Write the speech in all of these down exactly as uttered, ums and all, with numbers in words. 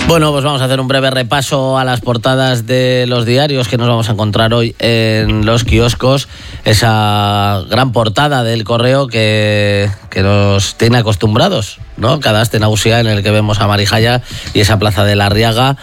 Bueno, pues vamos a hacer un breve repaso a las portadas de los diarios que nos vamos a encontrar hoy en los kioscos. Esa gran portada del Correo que, que nos tiene acostumbrados, ¿no? Cada Astenausia en el que vemos a Marijaya y esa plaza de la Arriaga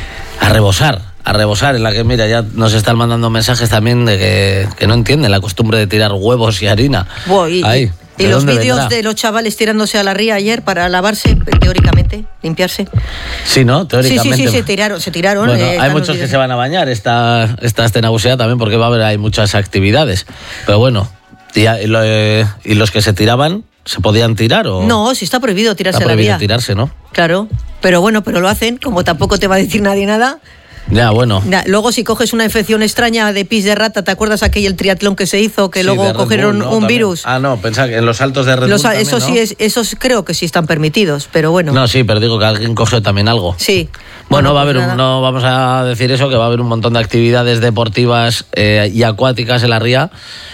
a rebosar. A rebosar, en la que, mira, ya nos están mandando mensajes también de que, que no entienden la costumbre de tirar huevos y harina. Wow, y, Ahí. Y los vídeos de los chavales tirándose a la ría ayer para lavarse, teóricamente, limpiarse. Sí, ¿no? Teóricamente. Sí, sí, sí, se tiraron. Se tiraron bueno, eh, hay muchos que se van a bañar esta, esta Astenausia también, porque va a haber hay muchas actividades. Pero bueno, y, y, lo, eh, ¿y los que se tiraban, se podían tirar o...? No, sí está prohibido tirarse está prohibido a la vía. tirarse, ¿no? Claro, pero bueno, pero lo hacen, como tampoco te va a decir nadie nada... Ya, bueno. Luego si coges una infección extraña de pis de rata, ¿te acuerdas aquel triatlón que se hizo? Que sí, luego cogieron Bull, ¿no? un también. virus. Ah, no, pensaba que en los saltos de Red los, Bull también, Eso ¿no? sí, es, esos creo que sí están permitidos, pero bueno. No, sí, pero digo que alguien cogió también algo. Sí. Bueno, bueno va a haber pues un, no vamos a decir eso, que va a haber un montón de actividades deportivas eh, y acuáticas en la ría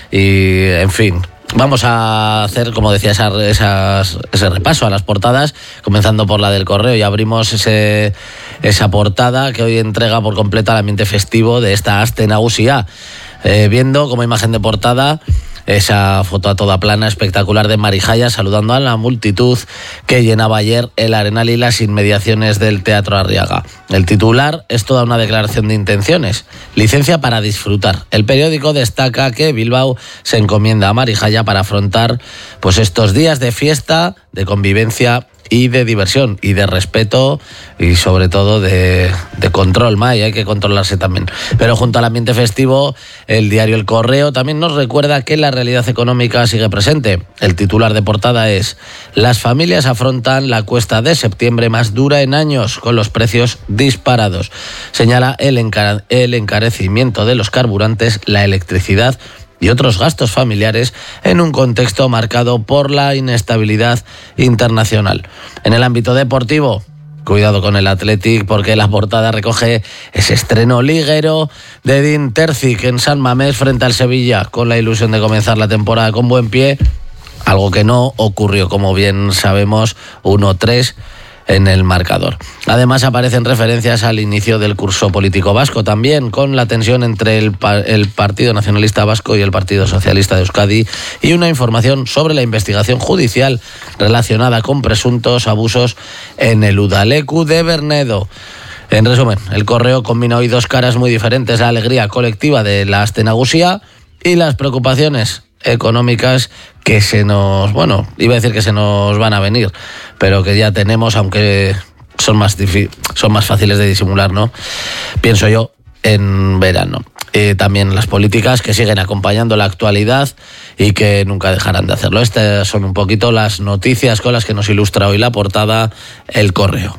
y, en fin... Vamos a hacer, como decía, esa, esas, ese repaso a las portadas, comenzando por la del Correo, y abrimos ese, esa portada que hoy entrega por completo el ambiente festivo de esta Astenausia, eh, viendo como imagen de portada esa foto a toda plana espectacular de Marijaya saludando a la multitud que llenaba ayer el Arenal y las inmediaciones del Teatro Arriaga. El titular es toda una declaración de intenciones. Licencia para disfrutar. El periódico destaca que Bilbao se encomienda a Marijaya para afrontar pues estos días de fiesta, de convivencia y de diversión y de respeto y sobre todo de, de control, May, hay que controlarse también. Pero junto al ambiente festivo, el diario El Correo también nos recuerda que la realidad económica sigue presente. El titular de portada es: las familias afrontan la cuesta de septiembre más dura en años, con los precios disparados. Señala el, encar- el encarecimiento de los carburantes, la electricidad y otros gastos familiares en un contexto marcado por la inestabilidad internacional. En el ámbito deportivo, cuidado con el Athletic, porque la portada recoge ese estreno liguero de Edin Terzic en San Mamés frente al Sevilla, con la ilusión de comenzar la temporada con buen pie, algo que no ocurrió, como bien sabemos, uno tres en el marcador. Además aparecen referencias al inicio del curso político vasco también, con la tensión entre el, el Partido Nacionalista Vasco y el Partido Socialista de Euskadi, y una información sobre la investigación judicial relacionada con presuntos abusos en el Udaleku de Bernedo. En resumen, el Correo combina hoy dos caras muy diferentes: la alegría colectiva de la Astenausia y las preocupaciones económicas que se nos, bueno, iba a decir que se nos van a venir, pero que ya tenemos, aunque son más difí- son más fáciles de disimular, ¿no? Pienso yo, en verano. Y también las políticas que siguen acompañando la actualidad y que nunca dejarán de hacerlo. Estas son un poquito las noticias con las que nos ilustra hoy la portada El Correo.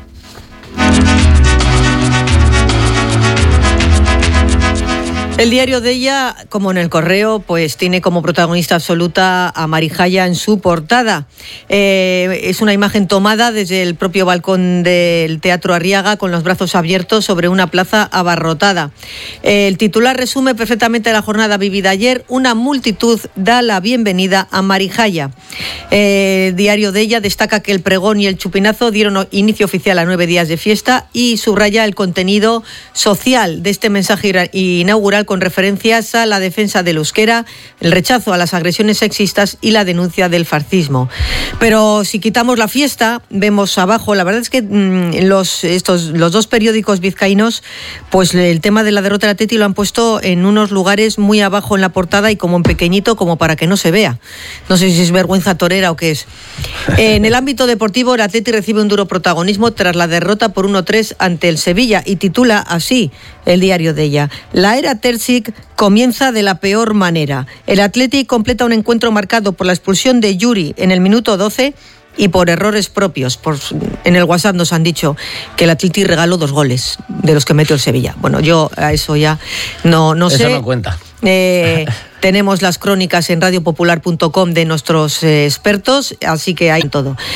El diario de ella, como en El Correo, pues tiene como protagonista absoluta a Marijaya en su portada. Eh, es una imagen tomada desde el propio balcón del Teatro Arriaga, con los brazos abiertos sobre una plaza abarrotada. Eh, el titular resume perfectamente la jornada vivida ayer. Una multitud da la bienvenida a Marijaya. Eh, el diario de ella destaca que el pregón y el chupinazo dieron inicio oficial a nueve días de fiesta y subraya el contenido social de este mensaje inaugural, con referencias a la defensa del euskera, el rechazo a las agresiones sexistas y la denuncia del fascismo. Pero si quitamos la fiesta, vemos abajo, la verdad es que mmm, los, estos, los dos periódicos vizcaínos, pues el tema de la derrota del Atleti lo han puesto en unos lugares muy abajo en la portada y como en pequeñito, como para que no se vea. No sé si es vergüenza torera o qué es. En el ámbito deportivo, el Atleti recibe un duro protagonismo tras la derrota por uno tres ante el Sevilla, y titula así el diario de ella: la era Terzic comienza de la peor manera. El Athletic completa un encuentro marcado por la expulsión de Yuri en el minuto doce y por errores propios. Por, en el WhatsApp nos han dicho que el Athletic regaló dos goles de los que metió el Sevilla. Bueno, yo a eso ya no, no eso sé. Eso no cuenta. Eh, tenemos las crónicas en radio popular punto com de nuestros eh, expertos, así que hay todo.